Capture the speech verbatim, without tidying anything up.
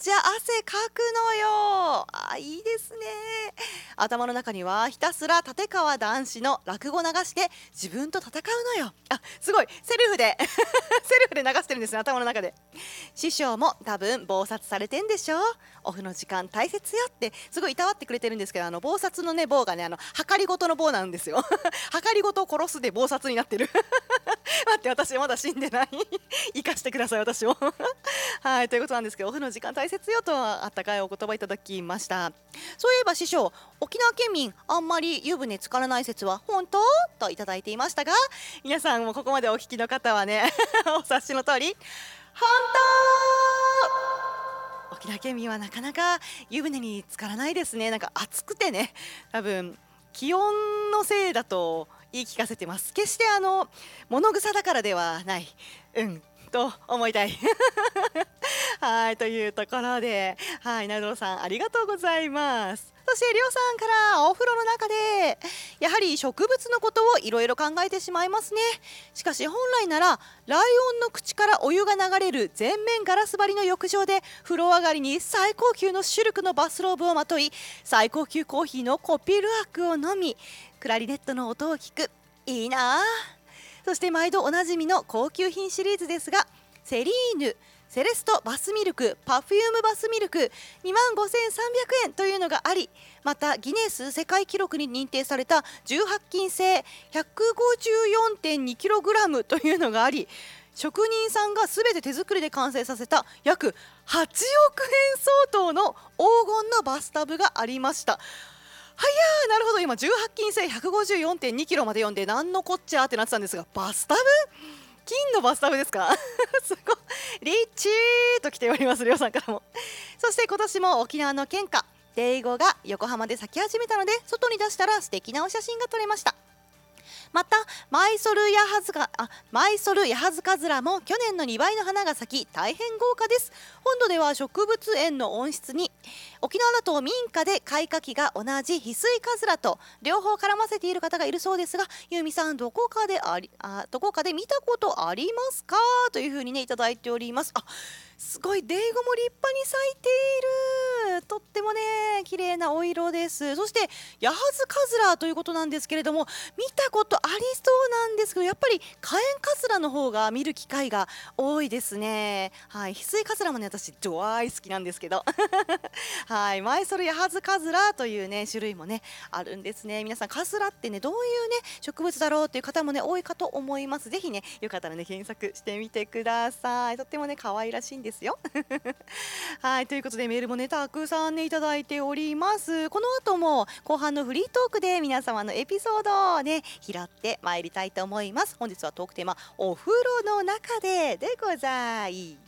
ちゃ汗かくのよ。あ、いいですね。頭の中にはひたすら立川談志の落語流して自分と戦うのよ。あ、すごいセルフでセルフで流してるんですね、頭の中で。師匠も多分忙殺されてんでしょ。オフの時間大切よってすごいいたわってくれてるんですけど、あの忙殺のね棒がね、あの計りごとの棒なんですよ計りごとを殺すで忙殺になってる待って、私まだ死んでない生かしてください、私をはいということなんですけど、オフの時間大切よとあったかいお言葉いただきました。そういえば師匠、沖縄県民あんまり湯船浸からない説は本当といただいていましたが、皆さんもここまでお聞きの方はねお察しの通り本当、沖縄県民はなかなか湯船に浸からないですね。なんか暑くてね、多分気温のせいだと言い聞かせてます。決してあの物草だからではない、うんと思いたいはいというところで、はいなるおさんありがとうございます。そしてりょうさんからお風呂の中でやはり植物のことをいろいろ考えてしまいますね。しかし本来ならライオンの口からお湯が流れる全面ガラス張りの浴場で風呂上がりに最高級のシルクのバスローブをまとい最高級コーヒーのコピールアークを飲みクラリネットの音を聞く、いいなあ。そして毎度おなじみの高級品シリーズですが、セリーヌ、セレストバスミルク、パフュームバスミルクにまんごせんさんびゃくえんというのがあり、またギネス世界記録に認定されたじゅうはち金製 ひゃくごじゅうよんてんにキログラム というのがあり、職人さんがすべて手作りで完成させた約はちおくえん相当の黄金のバスタブがありました。はやー、なるほど、今じゅうはち金製 ひゃくごじゅうよんてんにキロまで読んでなんのこっちゃってなってたんですが、バスタブ、金のバスタブですかすごいリッチーと来ております、りょうさんからも。そして今年も沖縄の県花デイゴが横浜で咲き始めたので、外に出したら素敵なお写真が撮れました。またマイソルヤハズカあマイソルヤハズカズラも去年のにばいの花が咲き大変豪華です。本土では植物園の温室に沖縄だと民家で開花期が同じ翡翠カズラと両方絡ませている方がいるそうですが、ユーミさんどこかでありあどこかで見たことありますかというふうにねいただいております。あ、すごいデイゴも立派に咲いている。とってもね綺麗なお色です。そしてヤハズカズラということなんですけれども、見たことありそうなんですけど、やっぱりカエンカズラの方が見る機会が多いですね。はい、翡翠カズラもね私ドワイ好きなんですけどはい、マイソルヤハズカズラというね種類もねあるんですね。皆さんカズラってねどういうね植物だろうっていう方もね多いかと思います。ぜひねよかったらね検索してみてください。とってもね可愛らしいんですよはいということでメールもねたくさんねいただいております。この後も後半のフリートークで皆様のエピソードをね拾ってまいりたいと思います。本日はトークテーマお風呂の中ででござい